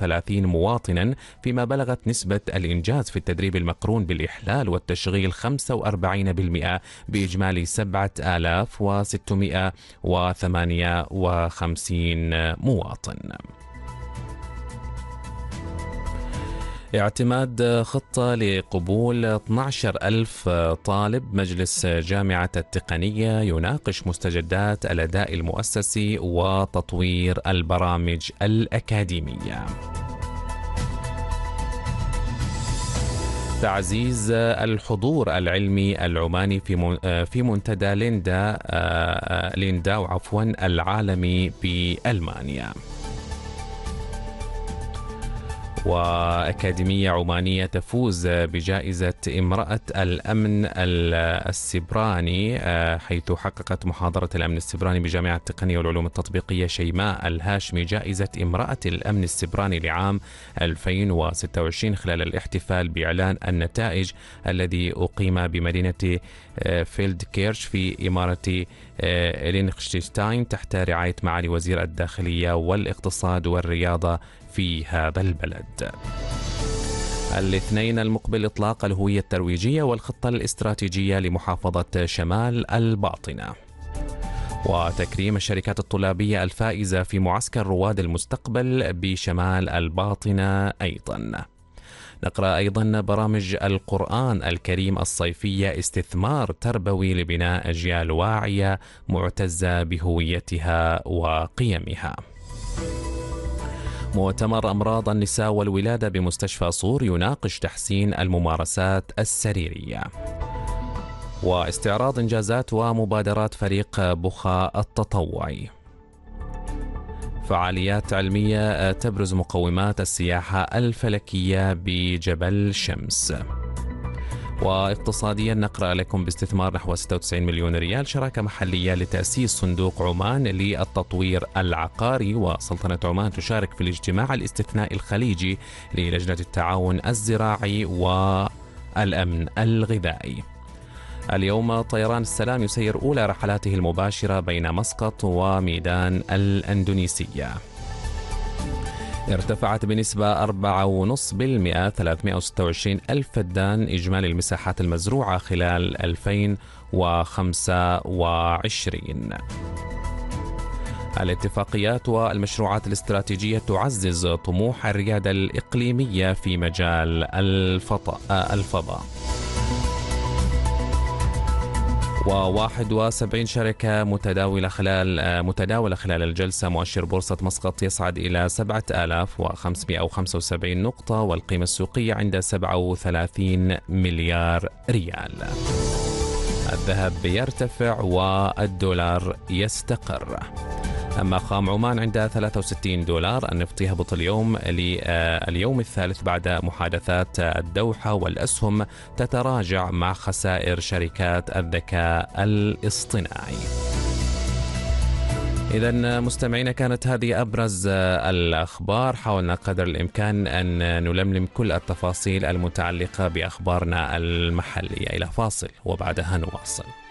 35 مواطنا، فيما بلغت نسبة الإنجاز في التدريب المقرون بالإحلال والتشغيل 45% بإجمالي 7658 مواطن. اعتماد خطة لقبول 12,000 طالب. مجلس جامعة التقنية يناقش مستجدات الأداء المؤسسي وتطوير البرامج الأكاديمية. تعزيز الحضور العلمي العماني في منتدى لينداو العالمي بألمانيا. وأكاديمية عمانية تفوز بجائزة امرأة الأمن السبراني، حيث حققت محاضرة الأمن السبراني بجامعة التقنية والعلوم التطبيقية شيماء الهاشمي جائزة امرأة الأمن السبراني لعام 2026 خلال الاحتفال بإعلان النتائج الذي أقيم بمدينة فيلد كيرش في إمارة لينخشتاين تحت رعاية معالي وزير الداخلية والاقتصاد والرياضة في هذا البلد. الاثنين المقبل إطلاق الهوية الترويجية والخطة الاستراتيجية لمحافظة شمال الباطنة. وتكريم الشركات الطلابية الفائزة في معسكر رواد المستقبل بشمال الباطنة أيضا. نقرأ أيضا برامج القرآن الكريم الصيفية استثمار تربوي لبناء أجيال واعية معتزة بهويتها وقيمها. مؤتمر أمراض النساء والولادة بمستشفى صور يناقش تحسين الممارسات السريرية. واستعراض إنجازات ومبادرات فريق بخا التطوعي. فعاليات علمية تبرز مقومات السياحة الفلكية بجبل شمس. واقتصاديا نقرأ لكم باستثمار نحو 96 مليون ريال شراكة محلية لتأسيس صندوق عمان للتطوير العقاري. وسلطنة عمان تشارك في الاجتماع الاستثنائي الخليجي للجنة التعاون الزراعي والأمن الغذائي. اليوم طيران السلام يسير أولى رحلاته المباشرة بين مسقط وميدان الأندونيسية. ارتفعت بنسبة 4.5% 326 ألف فدان إجمالي المساحات المزروعة خلال 2025. الاتفاقيات والمشروعات الاستراتيجية تعزز طموح الريادة الإقليمية في مجال الفضاء. و71 شركة متداولة خلال الجلسة. مؤشر بورصة مسقط يصعد إلى 7575 نقطة والقيمة السوقية عند 37 مليار ريال. الذهب يرتفع والدولار يستقر. أما خام عمان عند 63 دولار. النفط يهبط اليوم لليوم الثالث بعد محادثات الدوحة، والأسهم تتراجع مع خسائر شركات الذكاء الاصطناعي. إذن مستمعينا، كانت هذه أبرز الأخبار. حاولنا قدر الإمكان أن نلملم كل التفاصيل المتعلقة بأخبارنا المحلية. إلى فاصل وبعدها نواصل.